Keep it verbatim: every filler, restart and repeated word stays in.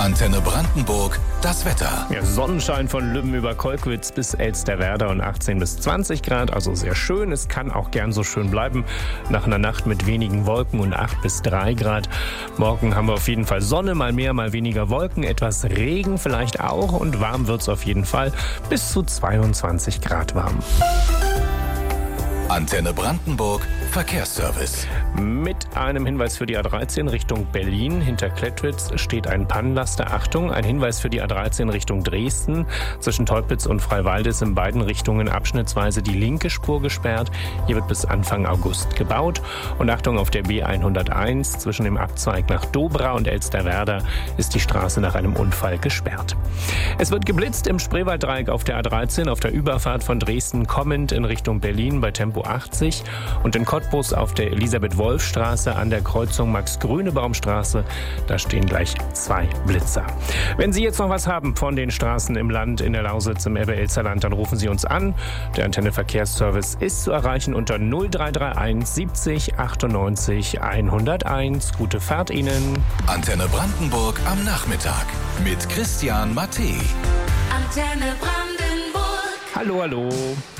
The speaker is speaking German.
Antenne Brandenburg, das Wetter. Ja, Sonnenschein von Lübben über Kolkwitz bis Elsterwerda und achtzehn bis zwanzig Grad, also sehr schön. Es kann auch gern so schön bleiben. Nach einer Nacht mit wenigen Wolken und acht bis drei Grad. Morgen haben wir auf jeden Fall Sonne, mal mehr, mal weniger Wolken, etwas Regen vielleicht auch und warm wird's auf jeden Fall, bis zu zweiundzwanzig Grad warm. Antenne Brandenburg, Verkehrsservice. Mit einem Hinweis für die A dreizehn Richtung Berlin. Hinter Klettwitz steht ein Pannenlaster. Achtung, ein Hinweis für die A dreizehn Richtung Dresden. Zwischen Teupitz und Freiwalde ist in beiden Richtungen abschnittsweise die linke Spur gesperrt. Hier wird bis Anfang August gebaut. Und Achtung, auf der B hunderteins zwischen dem Abzweig nach Dobra und Elsterwerda ist die Straße nach einem Unfall gesperrt. Es wird geblitzt im Spreewalddreieck auf der A dreizehn auf der Überfahrt von Dresden kommend in Richtung Berlin bei Tempo achtzig und in Cottbus auf der Elisabeth-Wolf-Straße an der Kreuzung Max-Grünebaum-Straße. Da stehen gleich zwei Blitzer. Wenn Sie jetzt noch was haben von den Straßen im Land, in der Lausitz, im Elbe-Elster-Land, dann rufen Sie uns an. Der Antenne Verkehrsservice ist zu erreichen unter null drei drei eins siebzig achtundneunzig hunderteins. Gute Fahrt Ihnen. Antenne Brandenburg am Nachmittag mit Christian Matte. Antenne Brandenburg. Hallo, hallo.